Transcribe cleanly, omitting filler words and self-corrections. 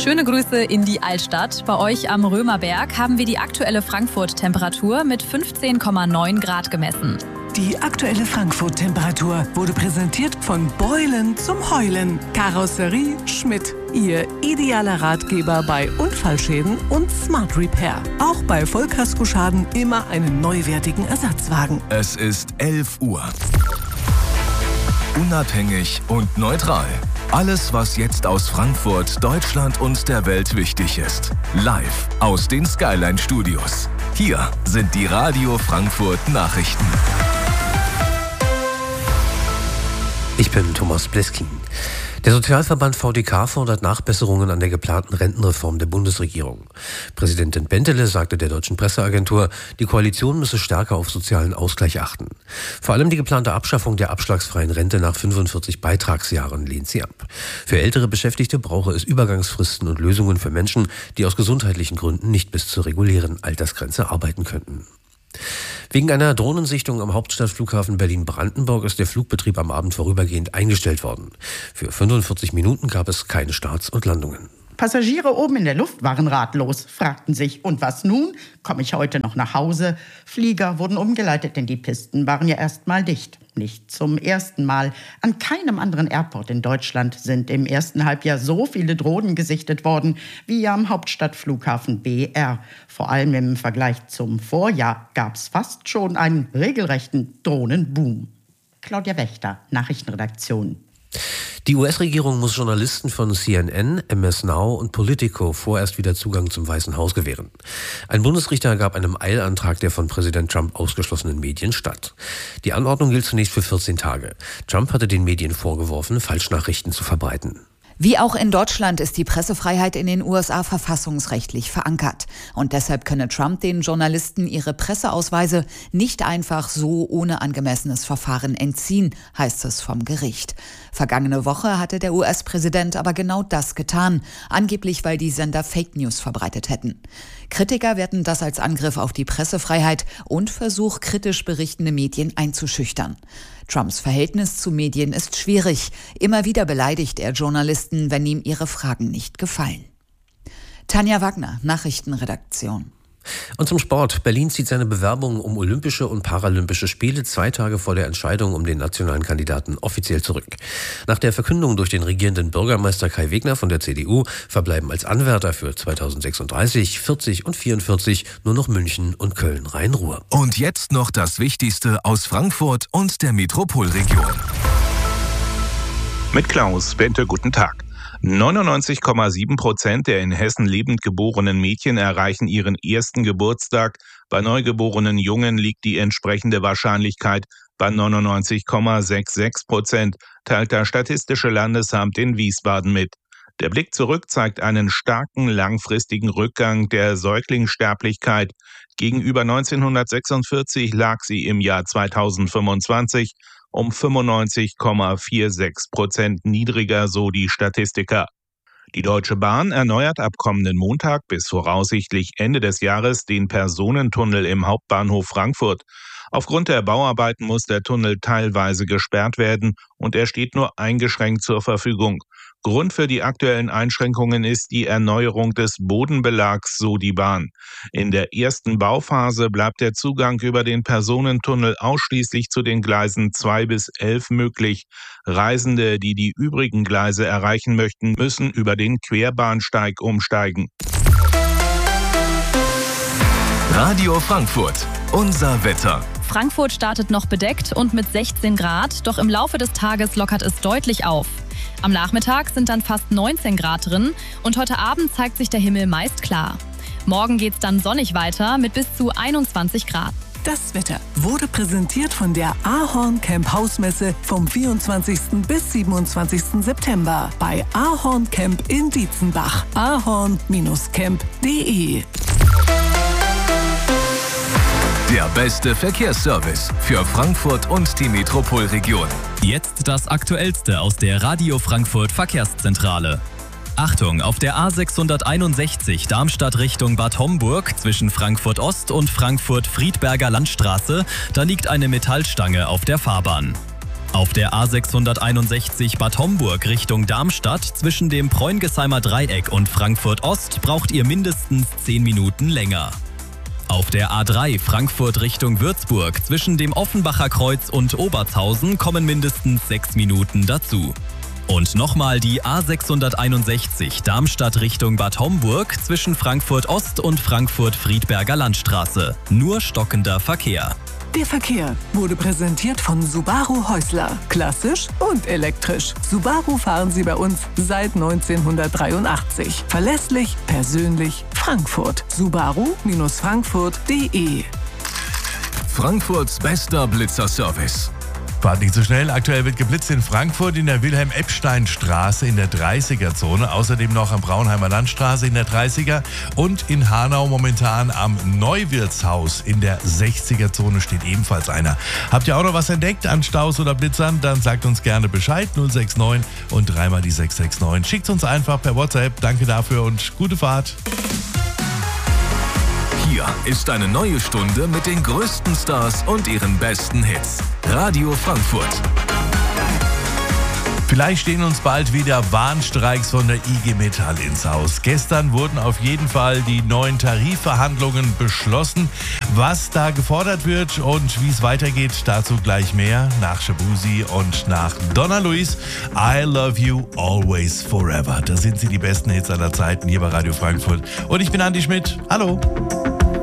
Schöne Grüße in die Altstadt. Bei euch am Römerberg haben wir die aktuelle Frankfurt-Temperatur mit 15,9 Grad gemessen. Die aktuelle Frankfurt-Temperatur wurde präsentiert von Beulen zum Heulen. Karosserie Schmidt. Ihr idealer Ratgeber bei Unfallschäden und Smart Repair. Auch bei Vollkaskoschaden immer einen neuwertigen Ersatzwagen. Es ist 11 Uhr. Unabhängig und neutral. Alles, was jetzt aus Frankfurt, Deutschland und der Welt wichtig ist. Live aus den Skyline Studios. Hier sind die Radio Frankfurt Nachrichten. Ich bin Thomas Bleskin. Der Sozialverband VDK fordert Nachbesserungen an der geplanten Rentenreform der Bundesregierung. Präsidentin Bentele sagte der deutschen Presseagentur, die Koalition müsse stärker auf sozialen Ausgleich achten. Vor allem die geplante Abschaffung der abschlagsfreien Rente nach 45 Beitragsjahren lehnt sie ab. Für ältere Beschäftigte brauche es Übergangsfristen und Lösungen für Menschen, die aus gesundheitlichen Gründen nicht bis zur regulären Altersgrenze arbeiten könnten. Wegen einer Drohnensichtung am Hauptstadtflughafen Berlin-Brandenburg ist der Flugbetrieb am Abend vorübergehend eingestellt worden. Für 45 Minuten gab es keine Starts und Landungen. Passagiere oben in der Luft waren ratlos, fragten sich, und was nun? Komme ich heute noch nach Hause? Flieger wurden umgeleitet, denn die Pisten waren ja erst mal dicht. Nicht zum ersten Mal. An keinem anderen Airport in Deutschland sind im ersten Halbjahr so viele Drohnen gesichtet worden wie am Hauptstadtflughafen BR. Vor allem im Vergleich zum Vorjahr gab es fast schon einen regelrechten Drohnenboom. Claudia Wächter, Nachrichtenredaktion. Die US-Regierung muss Journalisten von CNN, MS Now und Politico vorerst wieder Zugang zum Weißen Haus gewähren. Ein Bundesrichter gab einem Eilantrag der von Präsident Trump ausgeschlossenen Medien statt. Die Anordnung gilt zunächst für 14 Tage. Trump hatte den Medien vorgeworfen, Falschnachrichten zu verbreiten. Wie auch in Deutschland ist die Pressefreiheit in den USA verfassungsrechtlich verankert. Und deshalb könne Trump den Journalisten ihre Presseausweise nicht einfach so ohne angemessenes Verfahren entziehen, heißt es vom Gericht. Vergangene Woche hatte der US-Präsident aber genau das getan, angeblich weil die Sender Fake News verbreitet hätten. Kritiker werten das als Angriff auf die Pressefreiheit und Versuch, kritisch berichtende Medien einzuschüchtern. Trumps Verhältnis zu Medien ist schwierig. Immer wieder beleidigt er Journalisten, wenn ihm ihre Fragen nicht gefallen. Tanja Wagner, Nachrichtenredaktion. Und zum Sport. Berlin zieht seine Bewerbung um Olympische und Paralympische Spiele 2 Tage vor der Entscheidung um den nationalen Kandidaten offiziell zurück. Nach der Verkündung durch den regierenden Bürgermeister Kai Wegner von der CDU verbleiben als Anwärter für 2036, 40 und 44 nur noch München und Köln-Rhein-Ruhr. Und jetzt noch das Wichtigste aus Frankfurt und der Metropolregion. Mit Klaus Bente, guten Tag. 99,7% der in Hessen lebend geborenen Mädchen erreichen ihren ersten Geburtstag. Bei neugeborenen Jungen liegt die entsprechende Wahrscheinlichkeit bei 99,66%, teilt das Statistische Landesamt in Wiesbaden mit. Der Blick zurück zeigt einen starken langfristigen Rückgang der Säuglingssterblichkeit. Gegenüber 1946 lag sie im Jahr 2025 um 95,46% niedriger, so die Statistiker. Die Deutsche Bahn erneuert ab kommenden Montag bis voraussichtlich Ende des Jahres den Personentunnel im Hauptbahnhof Frankfurt. Aufgrund der Bauarbeiten muss der Tunnel teilweise gesperrt werden und er steht nur eingeschränkt zur Verfügung. Grund für die aktuellen Einschränkungen ist die Erneuerung des Bodenbelags, so die Bahn. In der ersten Bauphase bleibt der Zugang über den Personentunnel ausschließlich zu den Gleisen 2 bis 11 möglich. Reisende, die die übrigen Gleise erreichen möchten, müssen über den Querbahnsteig umsteigen. Radio Frankfurt, unser Wetter. Frankfurt startet noch bedeckt und mit 16 Grad, doch im Laufe des Tages lockert es deutlich auf. Am Nachmittag sind dann fast 19 Grad drin und heute Abend zeigt sich der Himmel meist klar. Morgen geht's dann sonnig weiter mit bis zu 21 Grad. Das Wetter wurde präsentiert von der Ahorn Camp Hausmesse vom 24. bis 27. September bei Ahorn Camp in Dietzenbach. ahorn-camp.de. Der beste Verkehrsservice für Frankfurt und die Metropolregion. Jetzt das Aktuellste aus der Radio Frankfurt Verkehrszentrale. Achtung, auf der A661 Darmstadt Richtung Bad Homburg zwischen Frankfurt Ost und Frankfurt Friedberger Landstraße, da liegt eine Metallstange auf der Fahrbahn. Auf der A661 Bad Homburg Richtung Darmstadt zwischen dem Preungesheimer Dreieck und Frankfurt Ost braucht ihr mindestens 10 Minuten länger. Auf der A3 Frankfurt Richtung Würzburg zwischen dem Offenbacher Kreuz und Obertshausen kommen mindestens 6 Minuten dazu. Und nochmal die A661 Darmstadt Richtung Bad Homburg zwischen Frankfurt Ost und Frankfurt Friedberger Landstraße. Nur stockender Verkehr. Der Verkehr wurde präsentiert von Subaru Häusler. Klassisch und elektrisch. Subaru fahren Sie bei uns seit 1983. Verlässlich, persönlich, Frankfurt. Subaru-frankfurt.de. Frankfurts bester Blitzerservice. Fahrt nicht so schnell. Aktuell wird geblitzt in Frankfurt in der Wilhelm-Epstein-Straße in der 30er-Zone. Außerdem noch am Braunheimer Landstraße in der 30er. Und in Hanau momentan am Neuwirtshaus in der 60er-Zone steht ebenfalls einer. Habt ihr auch noch was entdeckt an Staus oder Blitzern? Dann sagt uns gerne Bescheid. 069 und dreimal die 669. Schickt uns einfach per WhatsApp. Danke dafür und gute Fahrt. Hier ist eine neue Stunde mit den größten Stars und ihren besten Hits. Radio Frankfurt. Vielleicht stehen uns bald wieder Warnstreiks von der IG Metall ins Haus. Gestern wurden auf jeden Fall die neuen Tarifverhandlungen beschlossen. Was da gefordert wird und wie es weitergeht, dazu gleich mehr nach Shabuzi und nach Donna Luis. I Love You Always Forever. Da sind sie, die besten Hits aller Zeiten hier bei Radio Frankfurt. Und ich bin Andi Schmidt. Hallo.